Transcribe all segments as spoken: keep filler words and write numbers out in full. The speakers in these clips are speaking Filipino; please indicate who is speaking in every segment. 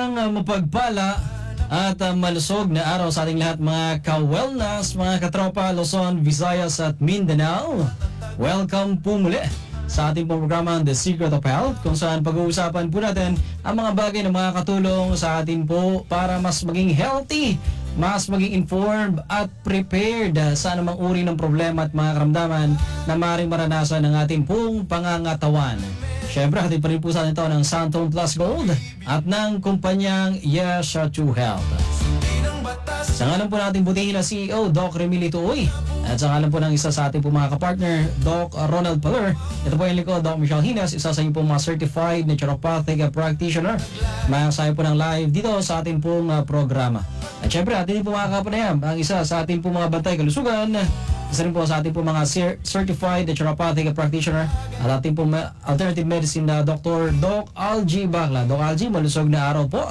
Speaker 1: Isang uh, mapagpala at uh, malusog na araw sa ating lahat mga ka-wellness, mga katropa Luzon, Visayas at Mindanao. Welcome po muli sa ating pong programa The Secret of Health, kung saan pag-uusapan po natin ang mga bagay na makakatulong sa atin po para mas maging healthy, mas maging informed at prepared sa anumang uri ng problema at mga karamdaman na maaaring maranasan ng ating pong pangangatawan. Siyempre, hatid pa rin po sa atin ito ng Santon Plus Gold at ng kumpanyang Yes to Health. Sa ngalan po natin butihin na C E O, Doc Remily Tuoy. At sa ngalan po ng isa sa ating po mga kapartner, Doc Ronald Paler. Ito po yung likod, Doc Michelle Hines, isa sa inyong po mga certified naturopathic practitioner. Masasayo po ng live dito sa ating pong uh, programa. At syempre, atin po mga kapanayam, ang isa sa ating po mga bantay kalusugan, isa rin po sa ating po mga certified naturopathic practitioner at ating po alternative medicine na Doctor Doc Algie Bacla. Doc Algie, malusog na araw po.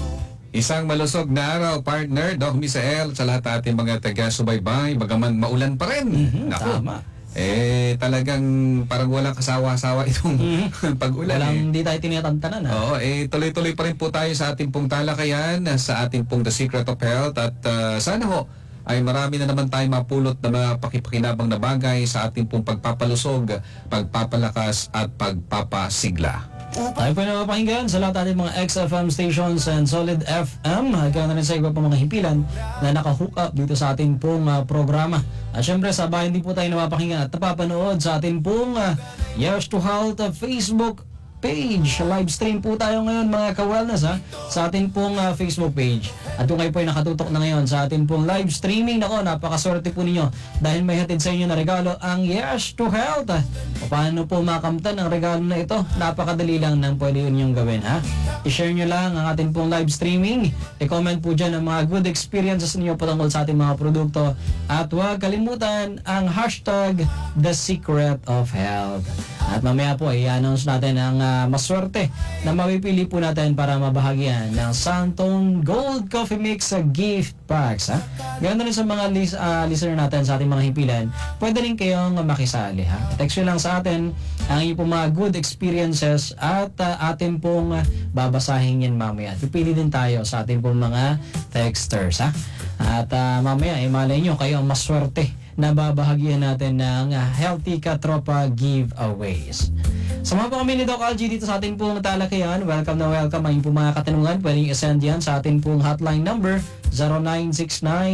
Speaker 2: Isang malusog na araw, partner, Doc Misael, sa lahat ating mga taga-subaybay, bagaman maulan pa rin.
Speaker 1: Mm-hmm,
Speaker 2: Naku,
Speaker 1: tama.
Speaker 2: Eh, talagang parang walang kasawa-sawa itong mm-hmm. pag-ulan.
Speaker 1: Walang
Speaker 2: eh.
Speaker 1: di tayo tinatantanan. Ha?
Speaker 2: Oo, eh, tuloy-tuloy pa rin po tayo sa ating pong talakayan, sa ating pong The Secret of Health, at uh, sana ho, ay marami na naman tayo mapulot na mga pakipakinabang na bagay sa ating pong pagpapalusog, pagpapalakas at pagpapasigla.
Speaker 1: Tayo po na mapakinggan sa lahat ating mga X F M stations and Solid F M. Hanggang na rin sa iba pa mga himpilan na naka-hook up dito sa ating pong uh, programa. At syempre sa bayan din po tayo na mapakinggan at napapanood sa ating pong uh, Yes to Health uh, Facebook page. Live stream po tayo ngayon mga ka-wellness ha, sa ating pong uh, Facebook page. At kung kayo po ay nakatutok na ngayon sa ating pong live streaming, nako, napakaswerte po ninyo dahil may hatid sa inyo na regalo ang Yes to Health. O paano po makamtan ang regalo na ito? Napakadali lang nang pwede yun yung gawin ha. I-share nyo lang ang ating pong live streaming. I-comment po dyan ang mga good experiences ninyo patungkol sa ating mga produkto. At huwag kalimutan ang hashtag The Secret of Health. At mamaya po i-announce natin ang uh, maswerte na mapipili po natin para mabahagyan ng Santon Gold Coffee Mix sa gift packs. Ha? Ganoon rin sa mga lis- uh, listener natin sa ating mga himpilan, pwede rin kayong makisali. Ha? Text nyo lang sa atin ang inyong pong mga good experiences at uh, atin pong uh, babasahin yan mamaya. Pipili din tayo sa ating pong mga texters. Ha? At uh, mamaya, eh, malay nyo, kayo ang maswerte na babahagyan natin ng uh, Healthy Katropa giveaways. Sama po kami ni Doc Algie dito sa ating pong talakayan. Welcome na welcome. Ang po mga katanungan, pwedeng i-send yan sa ating pong hotline number zero nine six nine